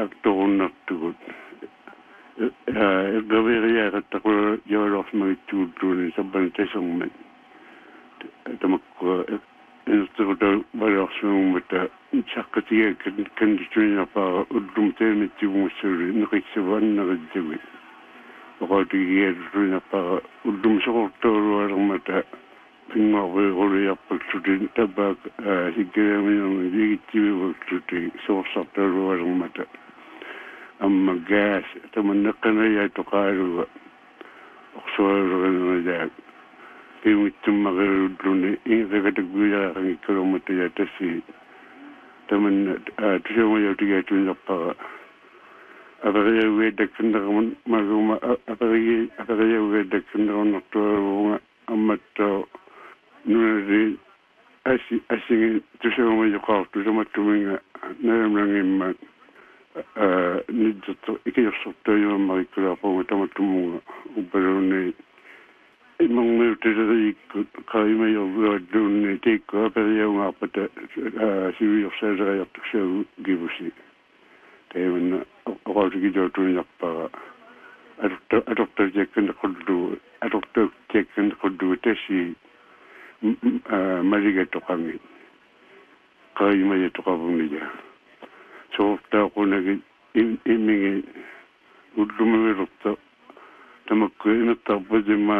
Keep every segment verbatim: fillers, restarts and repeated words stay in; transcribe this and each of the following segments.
aktorunartugut eh gaveriaqattaqula joorormagittuuttuuni sabban tasongmat tamakku instruta valorsuummata saqqatiga kandituinarpaa ullumteemittigungussuli neqitsuvannerittugi oqatigiatuinarpaa ullumsoqortorualermata pinngorveeruliarpaksutin tabak sikkeaminermi vigittivivuaksuti soorsartorualermata amma gas tamanneqqanayaa toqaaluga orsualerinajaak kimittummaqirulluni inqaqatakguyaaqangikkalormata tassi tamanna tusumayautigaatuinerpara apariaguiatakkannermun maguma apari apariaguiatakkannerunartualuunga ammatto nunari asi asingi tusumayoqaartu samattuminga nalamlangimma niddatto ikiyorsortoyuammarikkulaapunga tamattumunga upalunni imangmiutasariikkut qaimayorlualluunni tiikku apariaungaarpata siviorsaasariartuksaagu givusi taimanna oqautigijotuinarpara adokta adoktajakkannequllu adoktajakkannequllu tassi maligatoqangi qaimayatoqavunija soortaaqunagi immingi ullumavilorta tamakku inertarpasima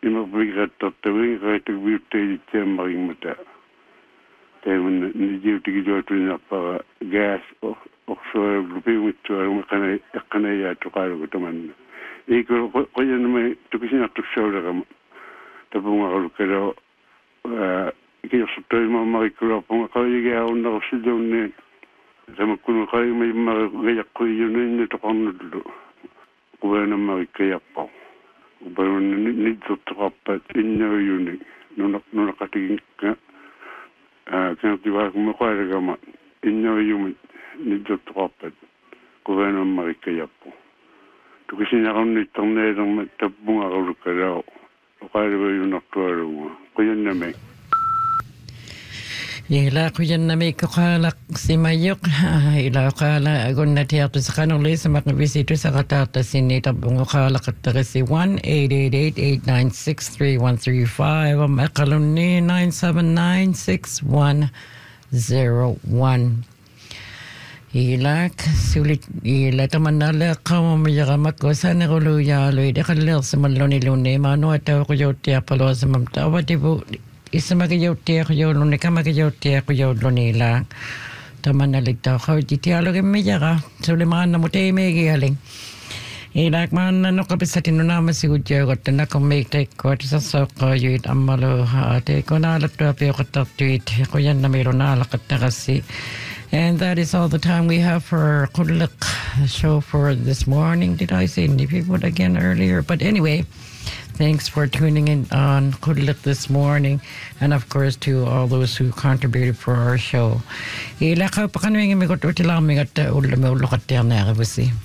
inervigirattartavingaitagviuttaijittiammaringmata taimanna nijiutigijotuinarpara gas orsualupiumittualume qana eqqanayaatoqaalugu tamanna iiko qoyanama tukisinartuksaulerama tapungarukkalo ikiyorsortoimammarikkulorpunga qayigiaunnerussilluunni tamakkuno qaimaimmarigayaqquiyuninni toqarnullu quvanammarikkajarpa upanunni niddertoqarpat innauyuni nunaqatigikka kanartivaakummeqaalagama innauyumi niddertoqarpat quvanammarikkajarpa tukisinaqarnittarneelerma tappungarullukkalao oqaalavayunartualuunga quyannami ila quyannami koqaalaq simayuq ila qaala agunnatiartusaqanerliisamaq visitussaqataartassinni tarpungoqaalaqattaqissi one eight eight eight eight nine six three one three five am aqalunni nine seven nine six one zero one ilak sulit ila tamannale qawamiyaramakko saneruluyaalu iqalleersimallunilunni maanuatauquyuuttiarpaluasamamta awativu isamaqiyauttiaquyuulunni kamaqiyauttiaquyuullunila tamannalittauqautitialugimmiyaqa sulimaannamuteimeegialing ilak maannannoqapissatinnunaamasigutjaugattanakummiiktaikkuatisarsoqqaayuit ammalu teekunaalattuapiuqattartuit quyannamirunaalaqqattaqassi. And that is all the time we have for Qudliq show for this morning. Did I say any people again earlier? But anyway, thanks for tuning in on Qudliq this morning. And of course to all those who contributed for our show. Ilaka pa kanuing imigot utilang mingat ulam ulukaternari busi.